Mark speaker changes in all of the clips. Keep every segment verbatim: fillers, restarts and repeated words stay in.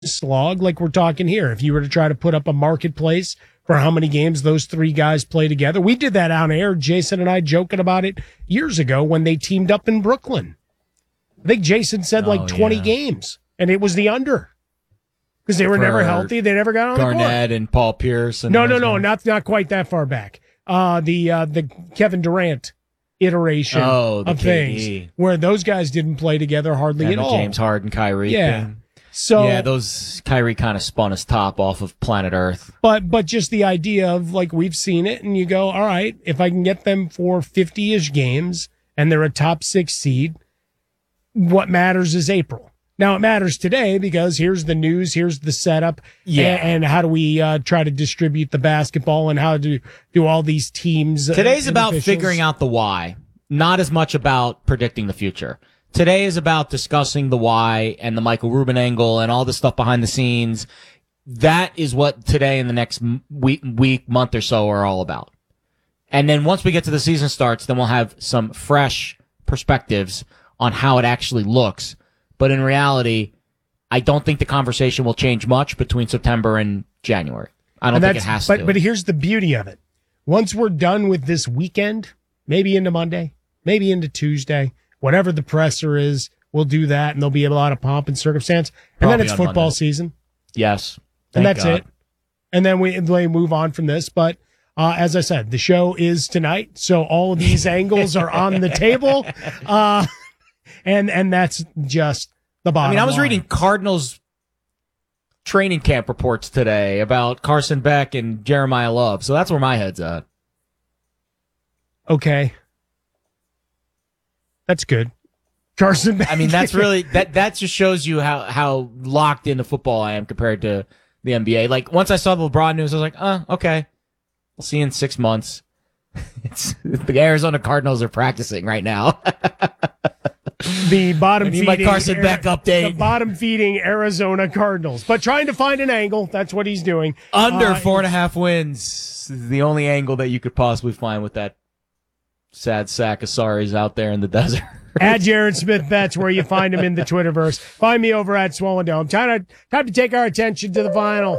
Speaker 1: slog like we're talking here. If you were to try to put up a marketplace for how many games those three guys play together. We did that on air, Jason and I joking about it years ago when they teamed up in Brooklyn. I think Jason said like oh, twenty yeah. games, and it was the under. Because they were for never healthy. They never got on
Speaker 2: Garnett
Speaker 1: the court.
Speaker 2: Garnett and Paul Pierce. And
Speaker 1: no, no, no, not not quite that far back. Uh, the uh, the Kevin Durant iteration
Speaker 2: oh,
Speaker 1: of
Speaker 2: K D.
Speaker 1: Things where those guys didn't play together hardly
Speaker 2: and
Speaker 1: at
Speaker 2: the
Speaker 1: all.
Speaker 2: James Harden, Kyrie
Speaker 1: Yeah.
Speaker 2: thing.
Speaker 1: So
Speaker 2: yeah, those Kyrie kind of spun his top off of planet Earth.
Speaker 1: But but just the idea of like we've seen it, and you go, all right, if I can get them for fifty-ish games and they're a top six seed, what matters is April. Now, it matters today because here's the news, here's the setup,
Speaker 2: yeah.
Speaker 1: and, and how do we uh, try to distribute the basketball and how do do all these teams.
Speaker 2: Today's
Speaker 1: uh,
Speaker 2: about
Speaker 1: officials.
Speaker 2: figuring out the why, not as much about predicting the future. Today is about discussing the why and the Michael Rubin angle and all the stuff behind the scenes. That is what today and the next week, week, month or so are all about. And then once we get to the season starts, then we'll have some fresh perspectives on how it actually looks. But in reality, I don't think the conversation will change much between September and January. I don't think it has
Speaker 1: but,
Speaker 2: to.
Speaker 1: But here's the beauty of it. Once we're done with this weekend, maybe into Monday, maybe into Tuesday, whatever the presser is, we'll do that, and there'll be a lot of pomp and circumstance. And
Speaker 2: Probably
Speaker 1: then it's football
Speaker 2: Monday.
Speaker 1: season.
Speaker 2: Yes.
Speaker 1: And that's
Speaker 2: God.
Speaker 1: it. And then we, we move on from this. But uh, as I said, the show is tonight, so all of these angles are on the table. Uh, and and that's just the bottom
Speaker 2: I mean, I was
Speaker 1: line.
Speaker 2: reading Cardinals training camp reports today about Carson Beck and Jeremiah Love, so that's where my head's at.
Speaker 1: Okay. That's good. Carson Beck.
Speaker 2: I mean, that's really, that that just shows you how, how locked into football I am compared to the N B A. Like, once I saw the LeBron news, I was like, oh, okay. We'll see you in six months. It's, the Arizona Cardinals are practicing right now.
Speaker 1: The bottom
Speaker 2: I need
Speaker 1: feeding
Speaker 2: my Carson Beck update.
Speaker 1: The bottom feeding Arizona Cardinals, but trying to find an angle. That's what he's doing.
Speaker 2: Under
Speaker 1: uh,
Speaker 2: four and a half wins is the only angle that you could possibly find with that sad sack of sorries out there in the desert.
Speaker 1: At Jared Smith, that's where you find him in the Twitterverse. Find me over at Swollen Dome. Time to, time to take our attention to the final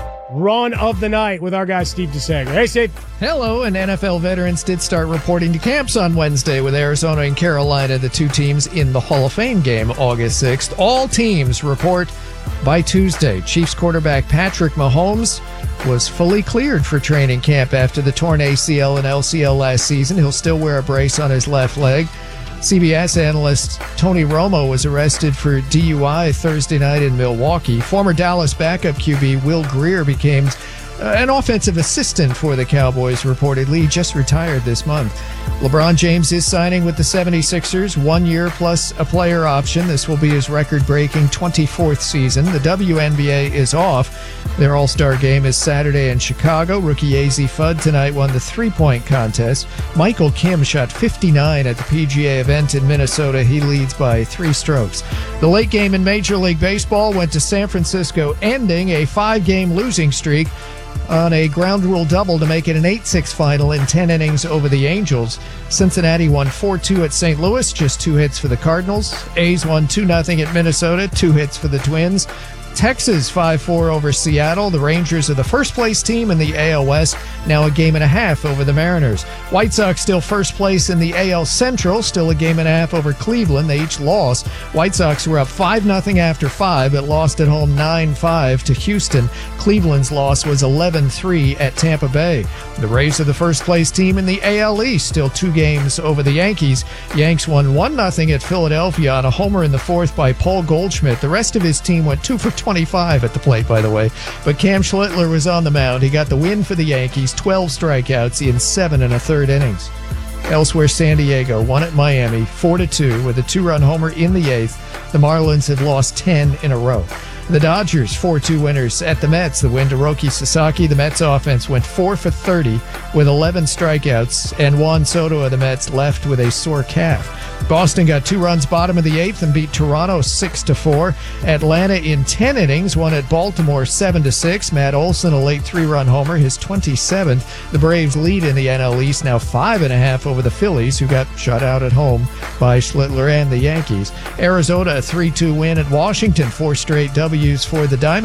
Speaker 1: run of the night with our guy Steve DeSager. Hey, Steve.
Speaker 3: Hello, and N F L veterans did start reporting to camps on Wednesday with Arizona and Carolina, the two teams in the Hall of Fame game August sixth. All teams report by Tuesday. Chiefs quarterback Patrick Mahomes was fully cleared for training camp after the torn A C L and L C L last season. He'll still wear a brace on his left leg. C B S analyst Tony Romo was arrested for D U I Thursday night in Milwaukee. Former Dallas backup Q B Will Grier became uh, an offensive assistant for the Cowboys, reportedly. He just retired this month. LeBron James is signing with the seventy-sixers, one year plus a player option. This will be his record-breaking twenty-fourth season. The W N B A is off. Their All-Star game is Saturday in Chicago. Rookie A Z Fudd tonight won the three-point contest. Michael Kim shot fifty-nine at the P G A event in Minnesota. He leads by three strokes. The late game in Major League Baseball went to San Francisco, ending a five-game losing streak on a ground rule double to make it an eight six final in ten innings over the Angels. Cincinnati won four two at Saint Louis, just two hits for the Cardinals. A's won two nothing at Minnesota, two hits for the Twins. Texas five four over Seattle. The Rangers are the first place team in the A L West, now a game and a half over the Mariners. White Sox still first place in the A L Central, still a game and a half over Cleveland. They each lost. White Sox were up five nothing after five, but lost at home nine five to Houston. Cleveland's loss was eleven three at Tampa Bay. The Rays are the first place team in the A L East, still two games over the Yankees. Yanks won one nothing at Philadelphia on a homer in the fourth by Paul Goldschmidt. The rest of his team went two for twenty-five at the plate, by the way. But Cam Schlittler was on the mound. He got the win for the Yankees, twelve strikeouts in seven and a third innings. Elsewhere, San Diego won at Miami four to two with a two-run homer in the eighth. The Marlins have lost ten in a row. The Dodgers four two winners at the Mets. The win to Roki Sasaki. The Mets offense went four for thirty with eleven strikeouts, and Juan Soto of the Mets left with a sore calf. Boston got two runs bottom of the eighth and beat Toronto six to four. Atlanta in ten innings won at Baltimore seven to six. Matt Olson a late three-run homer, his twenty-seventh. The Braves lead in the N L East, now five and a half over the Phillies, who got shut out at home by Schlittler and the Yankees. Arizona a three two win at Washington, four straight W's W's for the Diamondbacks.